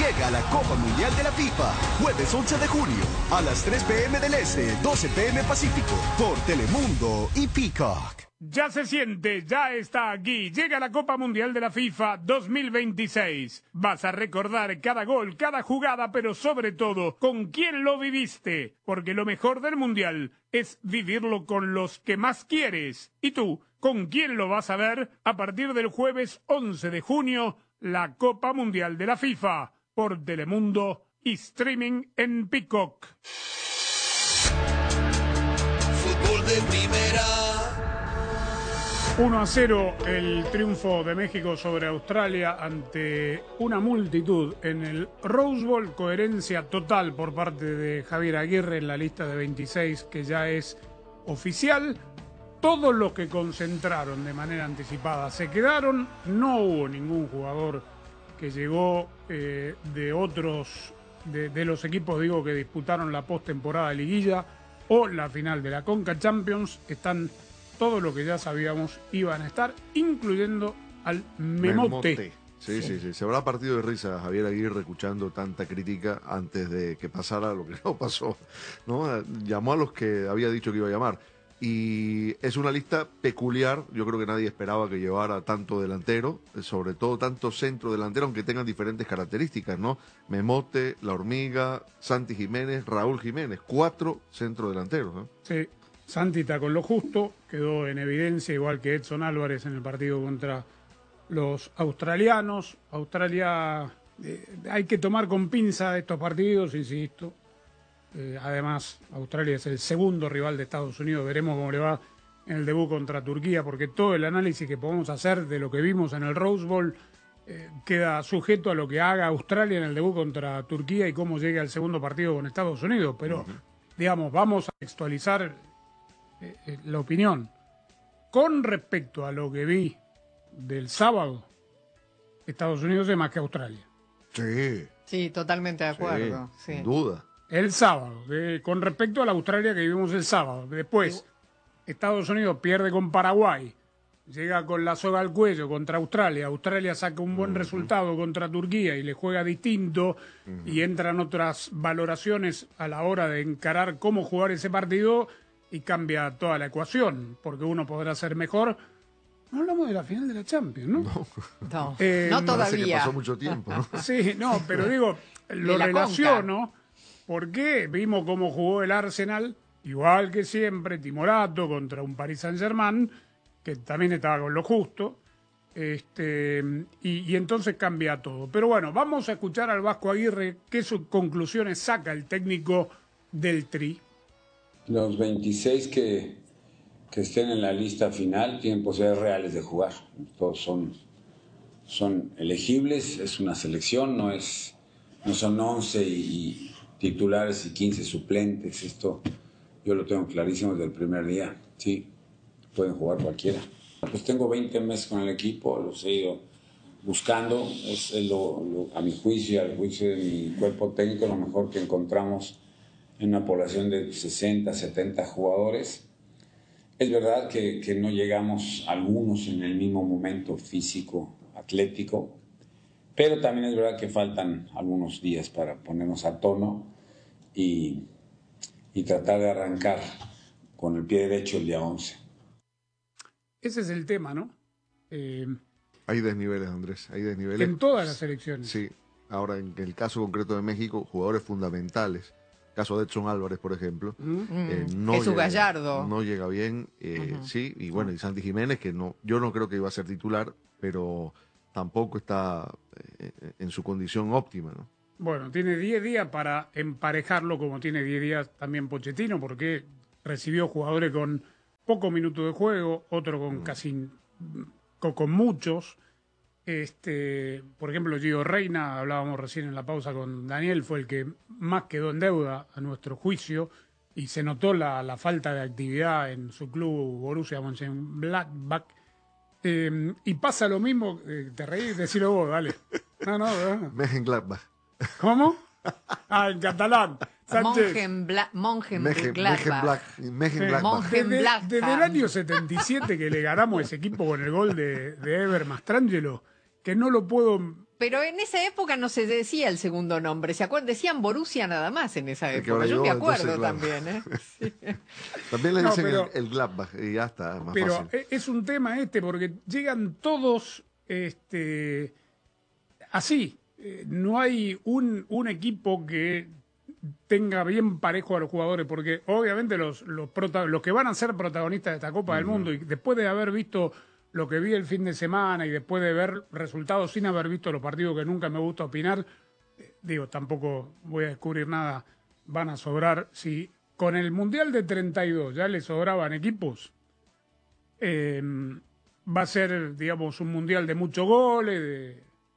Llega la Copa Mundial de la FIFA, jueves 11 de junio, a las 3 p.m. del Este, 12 p.m. Pacífico, por Telemundo y Peacock. Ya se siente, ya está aquí. Llega la Copa Mundial de la FIFA 2026. Vas a recordar cada gol, cada jugada, pero sobre todo, con quién lo viviste. Porque lo mejor del Mundial es vivirlo con los que más quieres. ¿Y tú, con quién lo vas a ver? A partir del jueves 11 de junio, la Copa Mundial de la FIFA, por Telemundo y streaming en Peacock. Fútbol de primera. 1-0 el triunfo de México sobre Australia ante una multitud en el Rose Bowl. Coherencia total por parte de Javier Aguirre en la lista de 26 que ya es oficial. Todos los que concentraron de manera anticipada se quedaron. No hubo ningún jugador que llegó de otros, de los equipos que disputaron la postemporada de liguilla o la final de la Conca Champions. Están todo lo que ya sabíamos iban a estar, incluyendo al Memote. Sí. Se habrá partido de risa Javier Aguirre escuchando tanta crítica antes de que pasara lo que no pasó, ¿no? Llamó a los que había dicho que iba a llamar. Y es una lista peculiar. Yo creo que nadie esperaba que llevara tanto delantero, sobre todo tanto centro delantero, aunque tengan diferentes características, ¿no? Memote, La Hormiga, Santi Jiménez, Raúl Jiménez, 4 centrodelanteros, ¿no? Sí. Santi está con lo justo, quedó en evidencia, igual que Edson Álvarez en el partido contra los australianos. Australia, hay que tomar con pinza estos partidos, insisto. Además, Australia es el segundo rival de Estados Unidos. Veremos cómo le va en el debut contra Turquía, porque todo el análisis que podemos hacer de lo que vimos en el Rose Bowl queda sujeto a lo que haga Australia en el debut contra Turquía y cómo llegue al segundo partido con Estados Unidos. Pero, digamos, vamos a textualizar la opinión. Con respecto a lo que vi del sábado, Estados Unidos es más que Australia. Sí, totalmente de acuerdo. Sí. Sin duda. El sábado, con respecto a la Australia que vimos el sábado. Después, Estados Unidos pierde con Paraguay, llega con la soga al cuello contra Australia. Australia saca un buen resultado contra Turquía y le juega distinto y entran otras valoraciones a la hora de encarar cómo jugar ese partido y cambia toda la ecuación, porque uno podrá ser mejor. No hablamos de la final de la Champions, ¿no? No todavía. Que pasó mucho tiempo, ¿no? Sí, no, pero digo, lo relaciono porque vimos cómo jugó el Arsenal, igual que siempre, timorato contra un Paris Saint-Germain, que también estaba con lo justo, y entonces cambia todo. Pero bueno, vamos a escuchar al Vasco Aguirre qué conclusiones saca el técnico del Tri. Los 26 que estén en la lista final tienen posibilidades reales de jugar. Todos son elegibles, es una selección, no son 11 y titulares y 15 suplentes. Esto yo lo tengo clarísimo desde el primer día. Sí, pueden jugar cualquiera. Pues tengo 20 meses con el equipo, los he ido buscando. Es a mi juicio, al juicio de mi cuerpo técnico, lo mejor que encontramos en una población de 60, 70 jugadores. Es verdad que no llegamos algunos en el mismo momento físico, atlético, pero también es verdad que faltan algunos días para ponernos a tono y tratar de arrancar con el pie derecho el día 11. Ese es el tema, ¿no? Hay desniveles, Andrés, hay desniveles. En todas las selecciones. Sí, ahora en el caso concreto de México, jugadores fundamentales. Caso de Edson Álvarez, por ejemplo. No Jesús llega, Gallardo. No llega bien, sí, y bueno, y Santi Jiménez, que yo no creo que iba a ser titular, pero tampoco está en su condición óptima, ¿no? Bueno, tiene 10 días para emparejarlo, como tiene 10 días también Pochettino, porque recibió jugadores con pocos minutos de juego, otro con con muchos. Por ejemplo, Gio Reyna, hablábamos recién en la pausa con Daniel, fue el que más quedó en deuda a nuestro juicio y se notó la falta de actividad en su club Borussia Mönchengladbach. Y pasa lo mismo, te reí, decilo vos, dale. No. Mönchengladbach. ¿Cómo? En catalán. Mönchengladbach. Desde el año 77 que le ganamos ese equipo con el gol de Ever Mastrangelo, que no lo puedo Pero en esa época no se decía el segundo nombre, ¿se acuerdan? Decían Borussia nada más en esa época. Yo me acuerdo también, ¿eh? Sí. También le dicen el Gladbach y ya está, más pero fácil. Es un tema porque llegan todos así. No hay un equipo que tenga bien parejo a los jugadores, porque obviamente los que van a ser protagonistas de esta Copa del Mundo, y después de haber visto lo que vi el fin de semana y después de ver resultados sin haber visto los partidos, que nunca me gusta opinar, tampoco voy a descubrir nada, van a sobrar. Si con el Mundial de 32 ya le sobraban equipos, va a ser, digamos, un Mundial de muchos goles,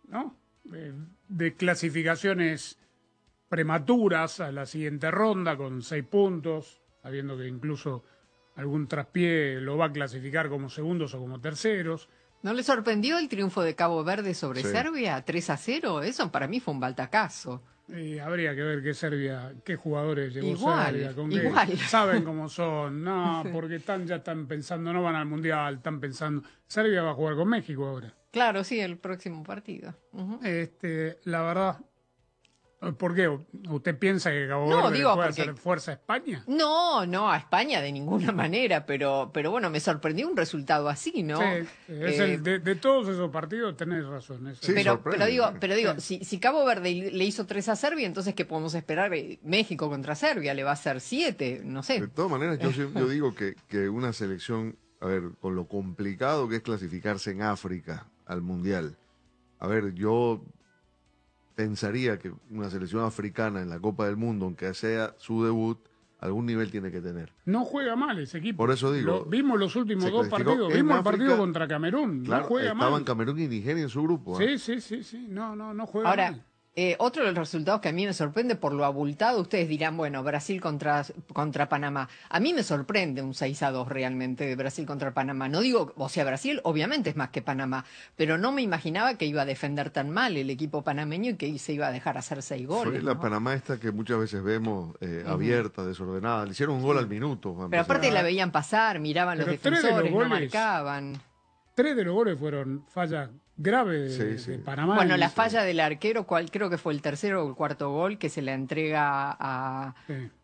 de clasificaciones prematuras a la siguiente ronda con 6 puntos, sabiendo que incluso algún traspié lo va a clasificar como segundos o como terceros. ¿No le sorprendió el triunfo de Cabo Verde sobre Serbia? 3-0, eso para mí fue un baltacazo. Y habría que ver qué jugadores llevó Serbia, que saben cómo son, porque ya están pensando, no van al Mundial, están pensando, Serbia va a jugar con México ahora. Claro, sí, el próximo partido. La verdad, ¿por qué? ¿Usted piensa que Cabo Verde puede hacer fuerza a España? No, a España de ninguna manera, pero bueno, me sorprendió un resultado así, ¿no? Sí, de todos esos partidos tenés razón. Sí, pero digo, si Cabo Verde le hizo 3 a Serbia, entonces ¿qué podemos esperar? México contra Serbia le va a hacer 7, no sé. De todas maneras, yo digo que una selección, a ver, con lo complicado que es clasificarse en África al Mundial, a ver, yo pensaría que una selección africana en la Copa del Mundo, aunque sea su debut, algún nivel tiene que tener. No juega mal ese equipo. Por eso digo. Vimos los últimos 2 partidos. Vimos el partido contra Camerún. Claro, no juega mal. Estaban Camerún y Nigeria en su grupo. Sí. No juega mal. Otro de los resultados que a mí me sorprende por lo abultado, ustedes dirán, bueno, Brasil contra Panamá. A mí me sorprende un 6-2 realmente de Brasil contra Panamá. No digo, Brasil obviamente es más que Panamá, pero no me imaginaba que iba a defender tan mal el equipo panameño y que se iba a dejar hacer 6 goles. Fue la Panamá esta que muchas veces vemos abierta, desordenada. Le hicieron un gol al minuto. Pero aparte la veían pasar, miraban los defensores, no marcaban. 3 de los goles fueron fallas graves de Panamá. Bueno, la falla del arquero, creo que fue el tercero o el cuarto gol, que se le entrega a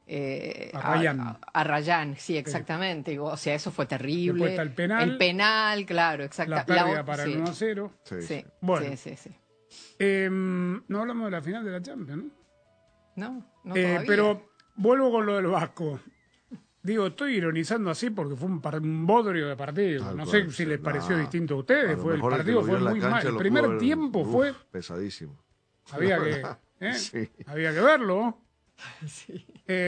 Rayán. A Rayán, sí, exactamente. O sea, eso fue terrible. Después está el penal. El penal, claro, exactamente. La pérdida para el 1-0. Sí. Bueno. Sí. No hablamos de la final de la Champions, ¿no? No todavía. Pero vuelvo con lo del Vasco. Digo, estoy ironizando así porque fue un bodrio de partido. No sé si les pareció distinto a ustedes. El partido fue muy mal. El primer tiempo fue pesadísimo. Había que verlo. Sí.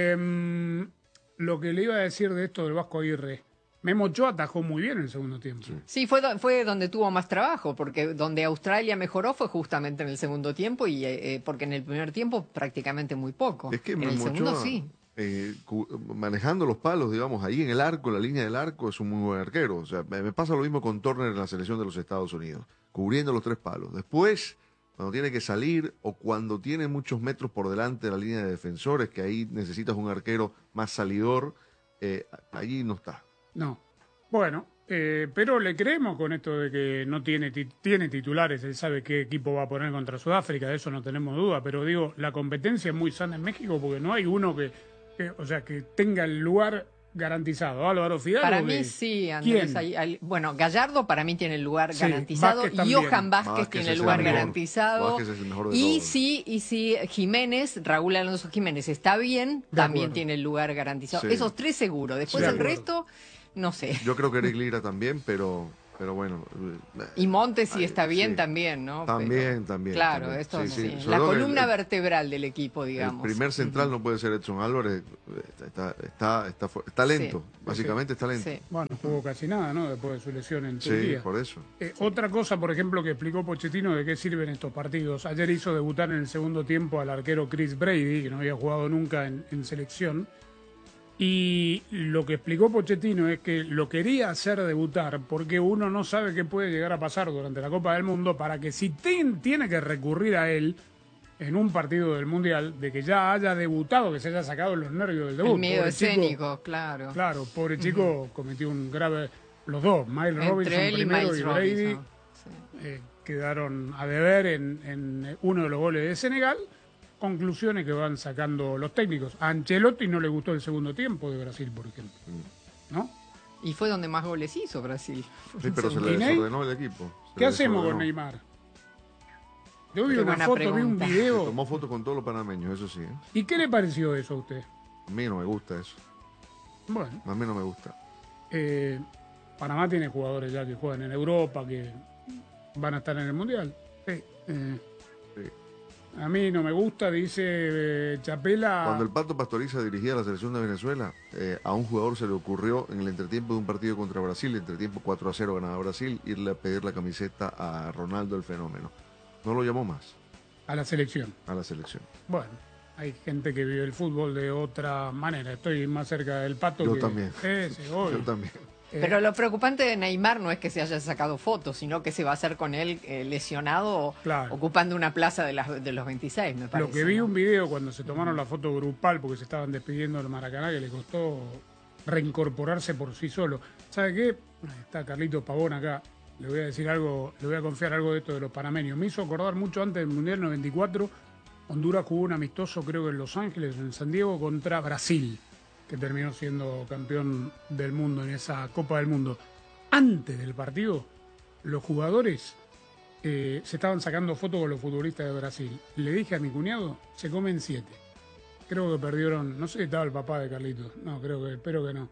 Lo que le iba a decir de esto del Vasco Aguirre, Memo Ochoa atajó muy bien en el segundo tiempo. Sí, fue donde tuvo más trabajo, porque donde Australia mejoró fue justamente en el segundo tiempo, y porque en el primer tiempo prácticamente muy poco. Es que en el segundo sí. Manejando los palos, digamos, ahí en el arco, la línea del arco, es un muy buen arquero. O sea, me pasa lo mismo con Turner en la selección de los Estados Unidos, cubriendo los 3 palos. Después, cuando tiene que salir o cuando tiene muchos metros por delante de la línea de defensores, que ahí necesitas un arquero más salidor, allí no está. No. Bueno, pero le creemos con esto de que no tiene titulares, él sabe qué equipo va a poner contra Sudáfrica, de eso no tenemos duda, pero digo, la competencia es muy sana en México porque no hay uno que tenga el lugar garantizado. Álvaro Fidalgo. Para mí sí, Andrés. Bueno, Gallardo para mí tiene el lugar garantizado. Johan Vázquez tiene el lugar garantizado. Vázquez es el mejor de y todos. Sí, Jiménez, Raúl Alonso Jiménez está bien, también tiene el lugar garantizado. Sí. Esos 3 seguro. Después el resto, no sé. Yo creo que Eric Lira también, pero bueno. Y Montes sí está bien también, ¿no? También. Claro, también. esto Sí. La columna vertebral del equipo, digamos. El primer central no puede ser Edson Álvarez, está lento, básicamente está lento. Sí. Bueno, jugó casi nada, ¿no? Después de su lesión en Turquía. Sí, por eso. Otra cosa, por ejemplo, que explicó Pochettino de qué sirven estos partidos. Ayer hizo debutar en el segundo tiempo al arquero Chris Brady, que no había jugado nunca en selección. Y lo que explicó Pochettino es que lo quería hacer debutar porque uno no sabe qué puede llegar a pasar durante la Copa del Mundo, para que si tiene que recurrir a él en un partido del Mundial, de que ya haya debutado, que se haya sacado los nervios del debut. El miedo escénico, claro. Claro, pobre chico cometió un grave... Los dos, Miles Robinson él y primero Miles y Brady, Robinson. quedaron a deber en uno de los goles de Senegal. Conclusiones que van sacando los técnicos. A Ancelotti no le gustó el segundo tiempo de Brasil, por ejemplo, ¿no? Y fue donde más goles hizo Brasil. Sí, pero se le desordenó el equipo. ¿Qué hacemos con Neymar? Yo vi una foto, vi un video. Tomó fotos con todos los panameños, eso sí. ¿Y qué le pareció eso a usted? A mí no me gusta eso. Bueno. A mí no me gusta. Panamá tiene jugadores ya que juegan en Europa, que van a estar en el Mundial. Sí. A mí no me gusta, dice Chapela. Cuando el Pato Pastoriza dirigía la selección de Venezuela, a un jugador se le ocurrió en el entretiempo de un partido contra Brasil, entretiempo 4-0 ganaba Brasil, irle a pedir la camiseta a Ronaldo el Fenómeno. No lo llamó más. A la selección. A la selección. Bueno, hay gente que vive el fútbol de otra manera. Estoy más cerca del Pato Yo que... también. Yo también. Pero lo preocupante de Neymar no es que se haya sacado fotos, sino que se va a hacer con él lesionado, claro, ocupando una plaza de los 26, me parece. Lo que vi un video cuando se tomaron la foto grupal, porque se estaban despidiendo del Maracaná, que le costó reincorporarse por sí solo. ¿Sabe qué? Está Carlito Pavón acá. Le voy a decir algo, le voy a confiar algo de esto de los panameños. Me hizo acordar mucho antes del Mundial 94. Honduras jugó un amistoso, creo que en Los Ángeles, en San Diego, contra Brasil, que terminó siendo campeón del mundo en esa Copa del Mundo. Antes del partido, los jugadores se estaban sacando fotos con los futbolistas de Brasil. Le dije a mi cuñado, se comen 7. Creo que perdieron, no sé si estaba el papá de Carlitos, no, espero que no.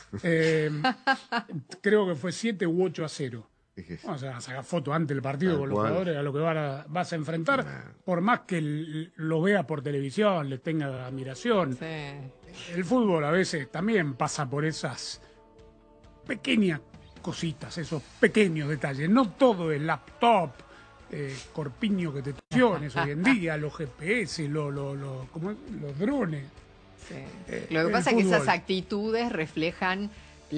Creo que fue 7 u 8-0. Vamos a sacar fotos antes del partido con los jugadores, a lo que vas a enfrentar, por más que lo veas por televisión, les tenga admiración. Sí. El fútbol a veces también pasa por esas pequeñas cositas, esos pequeños detalles. No todo es laptop, corpiño que te estaciones hoy en día, los GPS, los drones. Sí. Lo que pasa es que esas actitudes reflejan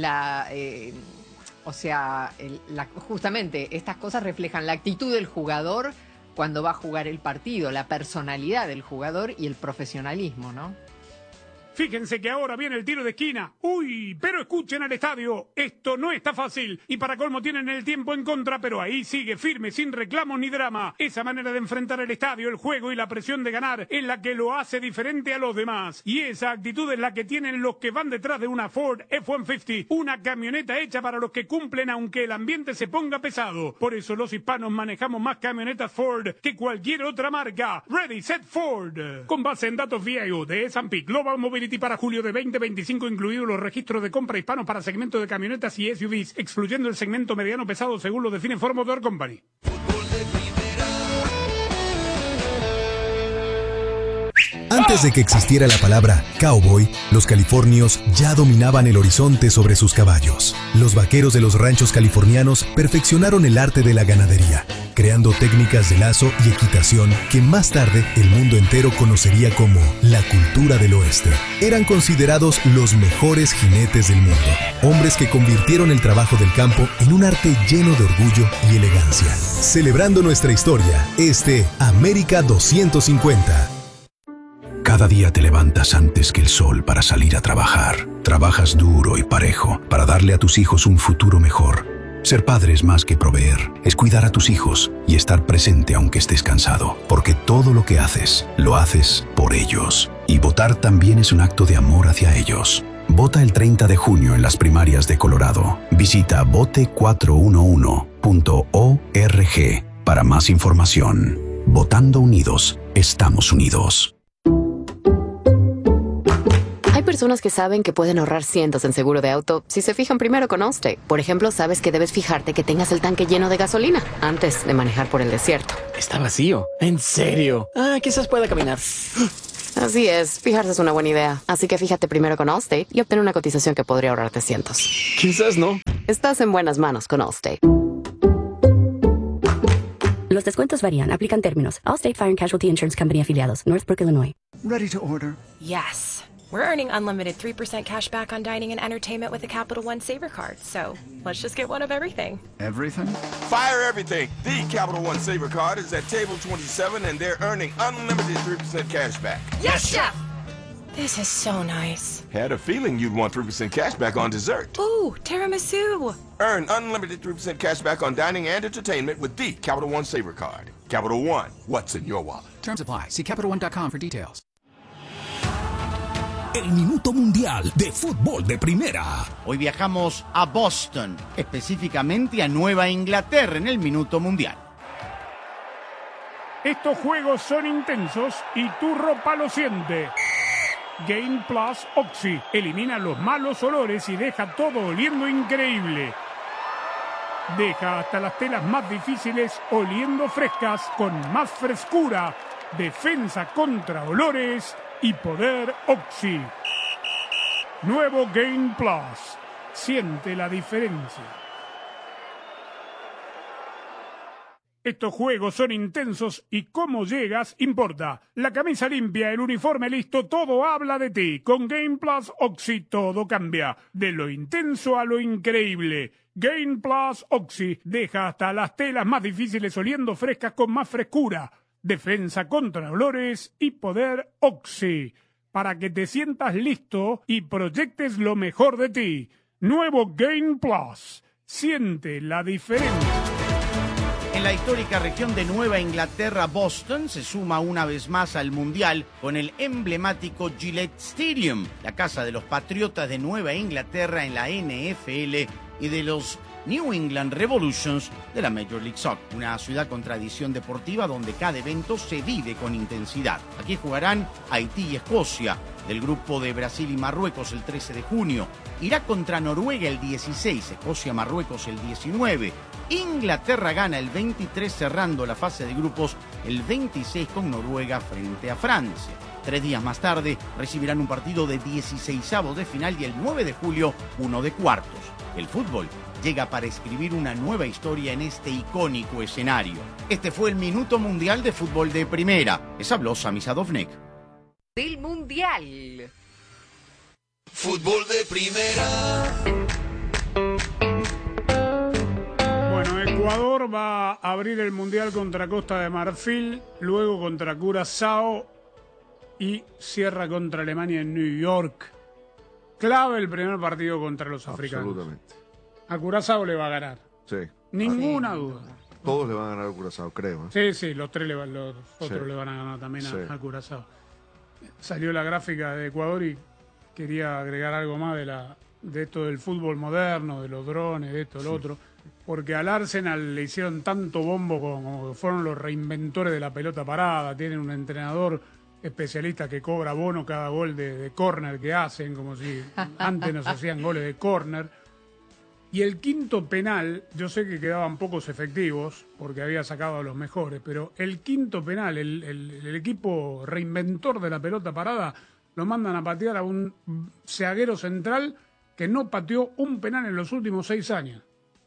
justamente estas cosas reflejan la actitud del jugador cuando va a jugar el partido, la personalidad del jugador y el profesionalismo, ¿no? Fíjense que ahora viene el tiro de esquina. ¡Uy! Pero escuchen al estadio. Esto no está fácil. Y para colmo tienen el tiempo en contra, pero ahí sigue firme, sin reclamos ni drama. Esa manera de enfrentar el estadio, el juego y la presión de ganar es la que lo hace diferente a los demás. Y esa actitud es la que tienen los que van detrás de una Ford F-150. Una camioneta hecha para los que cumplen aunque el ambiente se ponga pesado. Por eso los hispanos manejamos más camionetas Ford que cualquier otra marca. Ready, Set, Ford. Con base en datos VIO de S&P Global Mobility para julio de 2025, incluidos los registros de compra hispanos para segmento de camionetas y SUVs, excluyendo el segmento mediano pesado según lo define Ford Motor Company. Antes de que existiera la palabra cowboy, los californios ya dominaban el horizonte sobre sus caballos. Los vaqueros de los ranchos californianos perfeccionaron el arte de la ganadería, creando técnicas de lazo y equitación que más tarde el mundo entero conocería como la cultura del oeste. Eran considerados los mejores jinetes del mundo, hombres que convirtieron el trabajo del campo en un arte lleno de orgullo y elegancia. Celebrando nuestra historia, América 250. Cada día te levantas antes que el sol para salir a trabajar. Trabajas duro y parejo para darle a tus hijos un futuro mejor. Ser padre es más que proveer, es cuidar a tus hijos y estar presente aunque estés cansado, porque todo lo que haces, lo haces por ellos. Y votar también es un acto de amor hacia ellos. Vota el 30 de junio en las primarias de Colorado. Visita vote411.org para más información. Votando unidos, estamos unidos. Hay personas que saben que pueden ahorrar cientos en seguro de auto si se fijan primero con Allstate. Por ejemplo, sabes que debes fijarte que tengas el tanque lleno de gasolina antes de manejar por el desierto. Está vacío. ¿En serio? Quizás pueda caminar. Así es, fijarse es una buena idea. Así que fíjate primero con Allstate y obtén una cotización que podría ahorrarte cientos. Quizás no. Estás en buenas manos con Allstate. Los descuentos varían. Aplican términos. Allstate Fire and Casualty Insurance Company afiliados. Northbrook, Illinois. Ready to order. Yes. We're earning unlimited 3% cash back on dining and entertainment with the Capital One Saver Card. So let's just get one of everything. Everything? Fire everything. The Capital One Saver Card is at table 27 and they're earning unlimited 3% cash back. Yes, Chef! This is so nice. Had a feeling you'd want 3% cash back on dessert. Ooh, tiramisu. Earn unlimited 3% cash back on dining and entertainment with the Capital One Saver Card. Capital One, what's in your wallet? Terms apply. See CapitalOne.com for details. El Minuto Mundial de Fútbol de Primera. Hoy viajamos a Boston, específicamente a Nueva Inglaterra en el Minuto Mundial. Estos juegos son intensos y tu ropa lo siente. Gain Plus Oxy elimina los malos olores y deja todo oliendo increíble. Deja hasta las telas más difíciles oliendo frescas con más frescura, defensa contra olores y poder Oxy. Nuevo Gain Plus. Siente la diferencia. Estos juegos son intensos y cómo llegas importa. La camisa limpia, el uniforme listo, todo habla de ti. Con Gain Plus Oxy todo cambia. De lo intenso a lo increíble. Gain Plus Oxy deja hasta las telas más difíciles oliendo frescas con más frescura. Defensa contra olores y poder Oxy. Para que te sientas listo y proyectes lo mejor de ti. Nuevo Gain Plus. Siente la diferencia. En la histórica región de Nueva Inglaterra, Boston se suma una vez más al Mundial con el emblemático Gillette Stadium, la casa de los Patriotas de Nueva Inglaterra en la NFL y de los New England Revolutions de la Major League Soccer. Una ciudad con tradición deportiva donde cada evento se vive con intensidad. Aquí jugarán Haití y Escocia, del grupo de Brasil y Marruecos el 13 de junio. Irá contra Noruega el 16, Escocia-Marruecos el 19. Inglaterra gana el 23 cerrando la fase de grupos el 26 con Noruega frente a Francia. 3 días más tarde recibirán un partido de 16avos de final y el 9 de julio uno de cuartos. El fútbol llega para escribir una nueva historia en este icónico escenario. Este fue el Minuto Mundial de Fútbol de Primera. Les habló Sami Sadovnek. Del Mundial. Fútbol de Primera. Bueno, Ecuador va a abrir el Mundial contra Costa de Marfil, luego contra Curazao y cierra contra Alemania en New York. Clave el primer partido contra los africanos. Absolutamente. A Curazao le va a ganar. Sí. Ninguna duda. Todos le van a ganar a Curazao, creo. Sí, los otros le van a ganar también a Curazao. Salió la gráfica de Ecuador y quería agregar algo más de esto del fútbol moderno, de los drones, de esto, lo otro. Porque al Arsenal le hicieron tanto bombo como fueron los reinventores de la pelota parada. Tienen un entrenador especialista que cobra bono cada gol de córner que hacen, como si antes nos hacían goles de córner. Y el quinto penal, yo sé que quedaban pocos efectivos, porque había sacado a los mejores, pero el quinto penal, el equipo reinventor de la pelota parada, lo mandan a patear a un zaguero central que no pateó un penal en los últimos 6 años.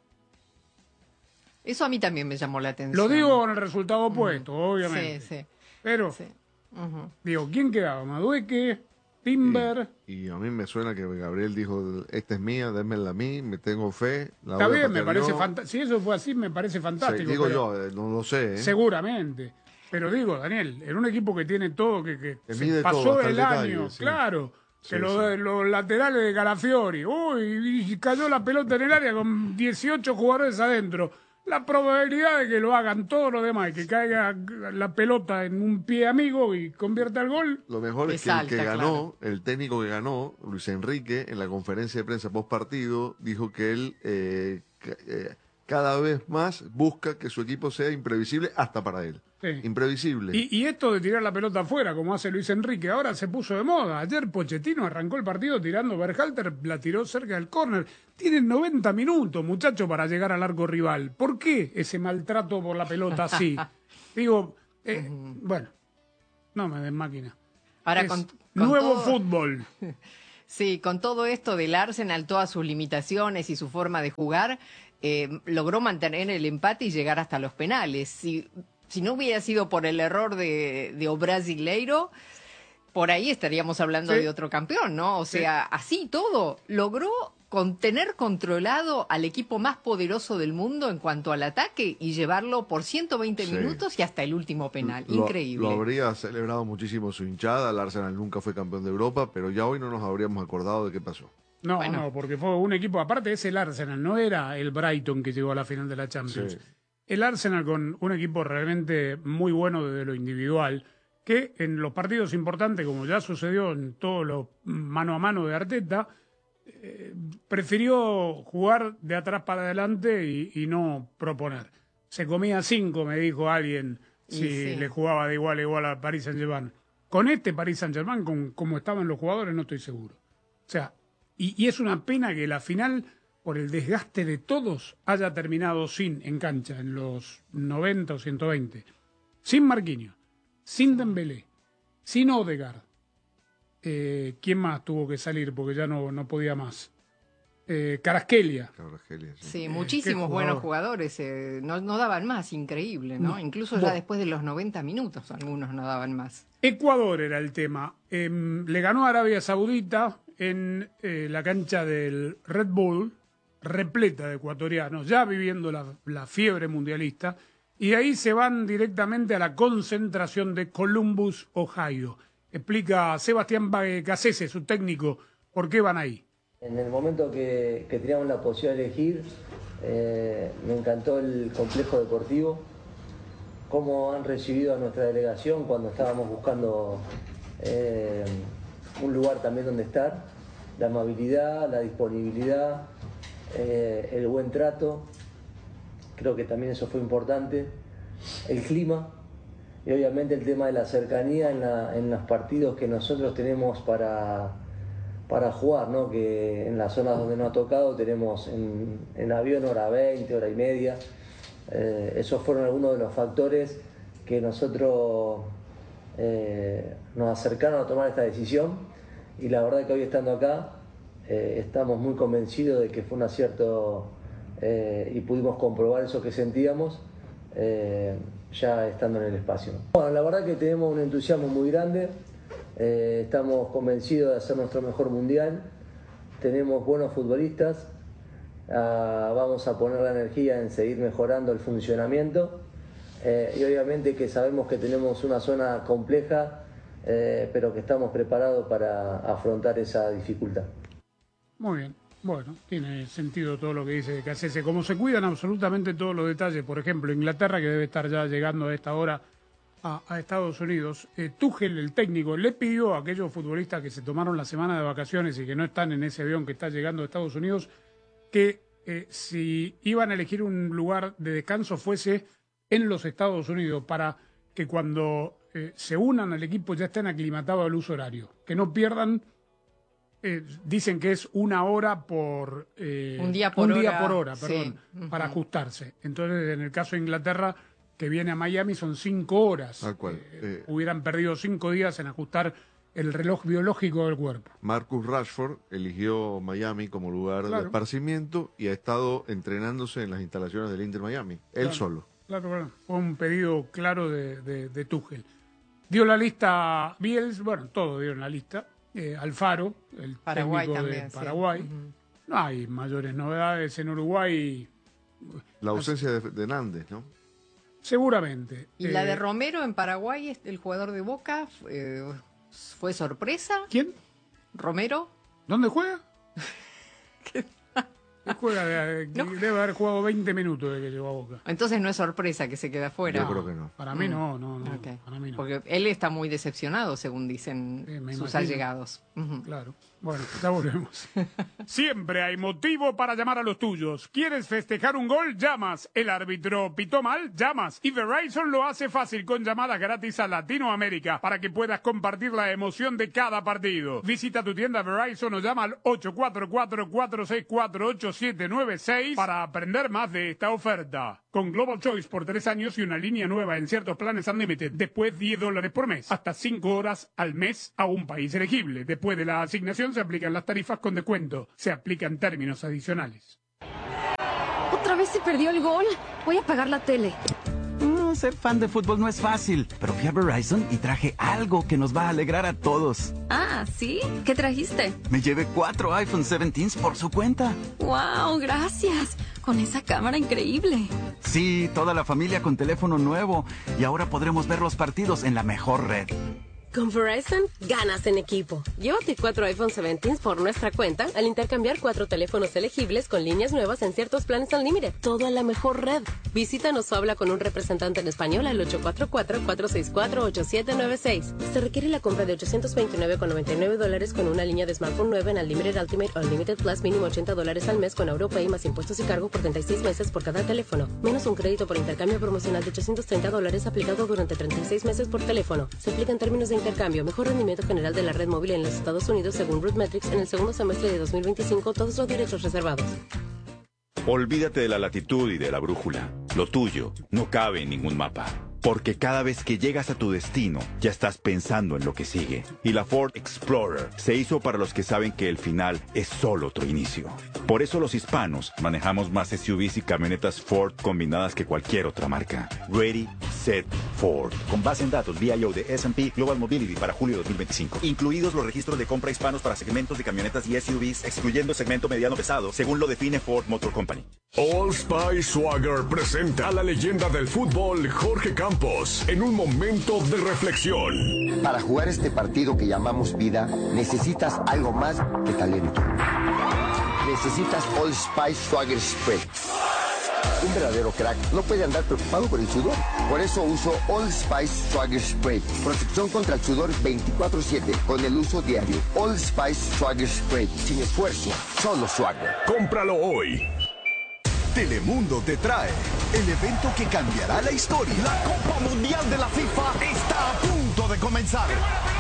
Eso a mí también me llamó la atención. Lo digo con el resultado opuesto, obviamente. Sí. Pero, digo, ¿quién quedaba? Madueque, Timber. Y a mí me suena que Gabriel dijo, esta es mía, démela a mí, me tengo fe. Está bien, me parece fantástico. Si eso fue así, me parece fantástico. Sí, digo yo, no lo sé. Seguramente. Pero digo, Daniel, en un equipo que tiene todo, que se pasó todo, el detalle, año, sí. claro, Sí, que los laterales de Calafiori, y cayó la pelota en el área con 18 jugadores adentro. La probabilidad de que lo hagan todos los demás y que caiga la pelota en un pie amigo y convierta el gol. Lo mejor es que el que ganó, el técnico que ganó, Luis Enrique, en la conferencia de prensa post partido, dijo que él cada vez más busca que su equipo sea imprevisible hasta para él. Sí. Imprevisible. Y esto de tirar la pelota afuera, como hace Luis Enrique, ahora se puso de moda. Ayer Pochettino arrancó el partido tirando Berhalter, la tiró cerca del córner. Tienen 90 minutos, muchachos, para llegar al arco rival. ¿Por qué ese maltrato por la pelota así? Digo, bueno, no me den máquina. Ahora con nuevo todo... fútbol. Sí, con todo esto del Arsenal, todas sus limitaciones y su forma de jugar, logró mantener el empate y llegar hasta los penales. Si no hubiera sido por el error de O Brasileiro, por ahí estaríamos hablando de otro campeón, ¿no? O sea, así todo, logró tener controlado al equipo más poderoso del mundo en cuanto al ataque y llevarlo por 120 minutos y hasta el último penal. Increíble. Lo habría celebrado muchísimo su hinchada. El Arsenal nunca fue campeón de Europa, pero ya hoy no nos habríamos acordado de qué pasó. No, porque fue un equipo, aparte es el Arsenal, no era el Brighton que llegó a la final de la Champions. El Arsenal con un equipo realmente muy bueno desde lo individual, que en los partidos importantes, como ya sucedió en todos los mano a mano de Arteta, prefirió jugar de atrás para adelante y no proponer. Se comía 5, me dijo alguien, si le jugaba de igual a igual al Paris Saint-Germain. Con este Paris Saint-Germain, como estaban los jugadores, no estoy seguro. O sea, y es una pena que la final, por el desgaste de todos, haya terminado en cancha, en los 90 o 120. Sin Marquinhos, sin Dembélé, sin Odegaard. ¿Quién más tuvo que salir? Porque ya no podía más. Kvaratskhelia. Sí, muchísimos buenos jugadores. No daban más, increíble, ¿no? Incluso ya después de los 90 minutos algunos no daban más. Ecuador era el tema. Le ganó a Arabia Saudita en la cancha del Red Bull, repleta de ecuatorianos, ya viviendo la fiebre mundialista, y ahí se van directamente a la concentración de Columbus, Ohio. Explica Sebastián Cassese, su técnico, por qué van ahí. En el momento que teníamos la posibilidad de elegir, me encantó el complejo deportivo, cómo han recibido a nuestra delegación cuando estábamos buscando un lugar también donde estar, la amabilidad, la disponibilidad, el buen trato, creo que también eso fue importante, el clima y obviamente el tema de la cercanía en los partidos que nosotros tenemos para jugar, ¿no? Que en las zonas donde nos ha tocado tenemos en avión hora 20, hora y media. Esos fueron algunos de los factores que nosotros nos acercaron a tomar esta decisión, y la verdad que hoy estando acá estamos muy convencidos de que fue un acierto y pudimos comprobar eso que sentíamos ya estando en el espacio. Bueno, la verdad que tenemos un entusiasmo muy grande. Estamos convencidos de hacer nuestro mejor mundial, tenemos buenos futbolistas, vamos a poner la energía en seguir mejorando el funcionamiento y obviamente que sabemos que tenemos una zona compleja, pero que estamos preparados para afrontar esa dificultad. Muy bien, bueno, tiene sentido todo lo que dice Cassese, como se cuidan absolutamente todos los detalles. Por ejemplo, Inglaterra, que debe estar ya llegando a esta hora a Estados Unidos, Tuchel, el técnico, le pidió a aquellos futbolistas que se tomaron la semana de vacaciones y que no están en ese avión que está llegando a Estados Unidos, que si iban a elegir un lugar de descanso fuese en los Estados Unidos, para que cuando se unan al equipo ya estén aclimatados al uso horario, que no pierdan, dicen que es una hora por un día por hora, perdón, para ajustarse. Entonces, en el caso de Inglaterra, que viene a Miami, son 5 horas. Tal cual. Hubieran perdido 5 días en ajustar el reloj biológico del cuerpo. Marcus Rashford eligió Miami como lugar de esparcimiento y ha estado entrenándose en las instalaciones del Inter Miami, él solo. Claro. Fue un pedido claro de Tuchel. Dio la lista Bielsa, bueno, todos dieron la lista. Alfaro, el Paraguay técnico también, de Paraguay. No hay mayores novedades en Uruguay. La ausencia de Nández, ¿no? Seguramente. ¿Y la de Romero en Paraguay, el jugador de Boca, fue sorpresa? ¿Quién? ¿Romero? ¿Dónde juega? Juega, debe haber jugado 20 minutos de que llegó a Boca. Entonces no es sorpresa que se quede afuera. Yo creo que no. Para mí no. Okay. Para mí no. Porque él está muy decepcionado, según dicen sus allegados. Claro. Bueno, ya volvemos. Siempre hay motivo para llamar a los tuyos. ¿Quieres festejar un gol? Llamas. ¿El árbitro pitó mal? Llamas. Y Verizon lo hace fácil con llamadas gratis a Latinoamérica para que puedas compartir la emoción de cada partido. Visita tu tienda Verizon o llama al 844-464-8796 para aprender más de esta oferta. Con Global Choice por 3 años y una línea nueva en ciertos planes Unlimited. Después $10 por mes. Hasta 5 horas al mes a un país elegible. Después de la asignación se aplican las tarifas con descuento. Se aplican términos adicionales. ¿Otra vez se perdió el gol? Voy a apagar la tele. ser fan de fútbol no es fácil, pero fui a Verizon y traje algo que nos va a alegrar a todos. Ah, ¿sí? ¿Qué trajiste? Me llevé 4 iPhone 17s por su cuenta. ¡Wow! Gracias. Con esa cámara increíble. Sí, toda la familia con teléfono nuevo. Y ahora podremos ver los partidos en la mejor red. Con Verizon, ganas en equipo. Llévate 4 iPhone 17 por nuestra cuenta al intercambiar 4 teléfonos elegibles con líneas nuevas en ciertos planes al límite. Todo a la mejor red. Visítanos o habla con un representante en español al 844-464-8796. Se requiere la compra de $829,99 con una línea de smartphone nueva en Unlimited Ultimate o Unlimited Plus, mínimo $80 al mes con AuroPay más impuestos y cargo por 36 meses por cada teléfono. Menos un crédito por intercambio promocional de $830 aplicado durante 36 meses por teléfono. Se aplica en términos de intercambio. Mejor rendimiento general de la red móvil en los Estados Unidos según RootMetrics en el segundo semestre de 2025. Todos los derechos reservados. Olvídate de la latitud y de la brújula. Lo tuyo no cabe en ningún mapa. Porque cada vez que llegas a tu destino, ya estás pensando en lo que sigue. Y la Ford Explorer se hizo para los que saben que el final es solo otro inicio. Por eso los hispanos manejamos más SUVs y camionetas Ford combinadas que cualquier otra marca. Ready, Set, Ford. Con base en datos VIO de S&P Global Mobility para julio de 2025. Incluidos los registros de compra hispanos para segmentos de camionetas y SUVs, excluyendo el segmento mediano pesado, según lo define Ford Motor Company. Old Spice Swagger presenta a la leyenda del fútbol Jorge Campos en un momento de reflexión. Para jugar este partido que llamamos vida, necesitas algo más que talento. Necesitas Old Spice Swagger Spray. Un verdadero crack no puede andar preocupado por el sudor. Por eso uso Old Spice Swagger Spray. Protección contra el sudor 24/7 con el uso diario. Old Spice Swagger Spray. Sin esfuerzo, solo swagger. Cómpralo hoy. Telemundo te trae el evento que cambiará la historia. La Copa Mundial de la FIFA está a punto de comenzar.